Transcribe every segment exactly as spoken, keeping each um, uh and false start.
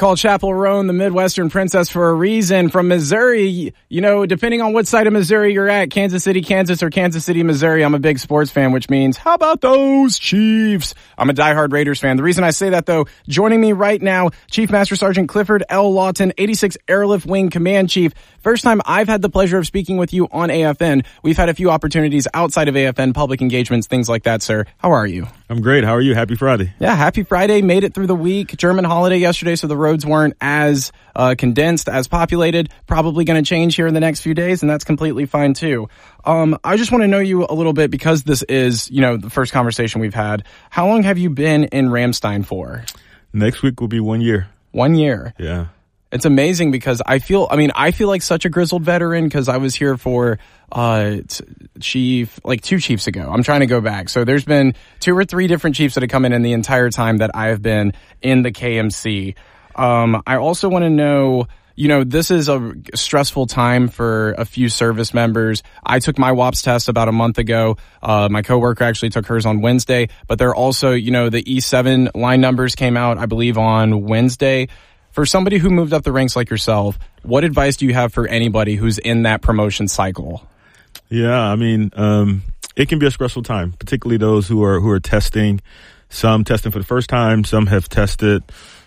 call Chappell Roan the Midwestern Princess for a reason. From Missouri, you know, depending on what side of Missouri you're at, Kansas City, Kansas, or Kansas City, Missouri, I'm a big sports fan, which means, how about those Chiefs? I'm a diehard Raiders fan. The reason I say that, though, joining me right now, Chief Master Sergeant Clifford L. Lawton, eighty-six Airlift Wing Command Chief. First time I've had the pleasure of speaking with you on A F N. We've had a few opportunities outside of A F N, public engagements, things like that, sir. How are you? I'm great. How are you? Happy Friday. Yeah, happy Friday. Made it through the week. German holiday yesterday, so the roads weren't as uh, condensed, as populated. Probably going to change here in the next few days, and that's completely fine, too. Um, I just want to know you a little bit, because this is, you know, the first conversation we've had. How long have you been in Ramstein for? Next week will be one year. One year? Yeah. It's amazing because I feel, I mean, I feel like such a grizzled veteran because I was here for, uh, chief, like two chiefs ago. I'm trying to go back. So there's been two or three different chiefs that have come in in the entire time that I have been in the K M C. Um, I also want to know, you know, this is a stressful time for a few service members. I took my W A P S test about a month ago. Uh, my coworker actually took hers on Wednesday, but they're also, you know, the E seven line numbers came out, I believe, on Wednesday. For somebody who moved up the ranks like yourself, what advice do you have for anybody who's in that promotion cycle? Yeah, I mean, um, it can be a stressful time, particularly those who are who are testing. Some testing for the first time, some have tested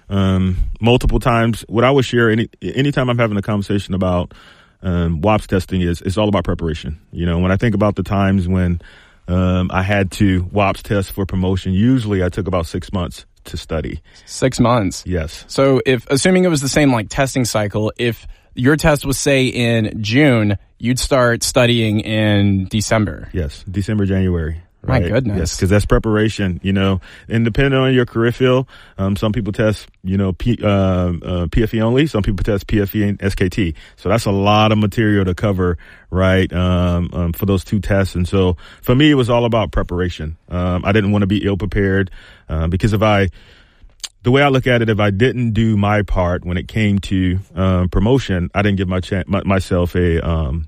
um, multiple times. What I would share any anytime I'm having a conversation about um, W A P S testing is it's all about preparation. You know, when I think about the times when um, I had to W A P S test for promotion, usually I took about six months to study. Six months. Yes. So if, assuming it was the same like testing cycle, if your test was say in June, you'd start studying in December. Yes. December, January. Right? My goodness. Yes. Cause that's preparation, you know, and depending on your career field, um, some people test, you know, P, uh, uh, P F E only. Some people test P F E and S K T. So that's a lot of material to cover, right? Um, um, for those two tests. And so for me, it was all about preparation. Um, I didn't want to be ill prepared. Uh, because if I, the way I look at it, if I didn't do my part when it came to um, promotion, I didn't give my, cha- my myself a um,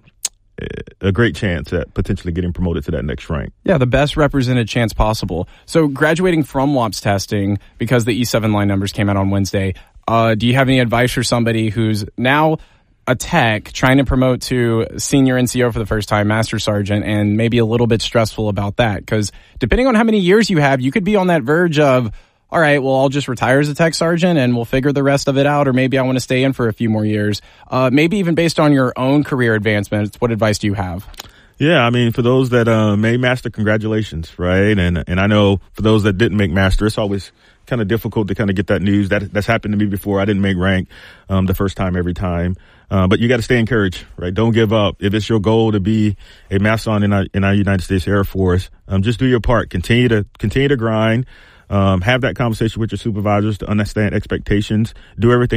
a great chance at potentially getting promoted to that next rank. Yeah, the best represented chance possible. So graduating from W A P S testing, because the E seven line numbers came out on Wednesday, uh, do you have any advice for somebody who's now a tech trying to promote to senior N C O for the first time, Master Sergeant, and maybe a little bit stressful about that? Because depending on how many years you have, you could be on that verge of, all right, well, I'll just retire as a tech sergeant and we'll figure the rest of it out, or maybe I want to stay in for a few more years. Uh, maybe even based on your own career advancements, what advice do you have? Yeah, I mean, for those that uh, made Master, congratulations, right? And and I know for those that didn't make Master, it's always kind of difficult to kind of get that news. That that's happened to me before. I didn't make rank um, the first time every time. Uh, but you got to stay encouraged, right? Don't give up. If it's your goal to be a Master in our, in our United States Air Force, um, just do your part. Continue to continue to grind. Um, have that conversation with your supervisors to understand expectations. Do everything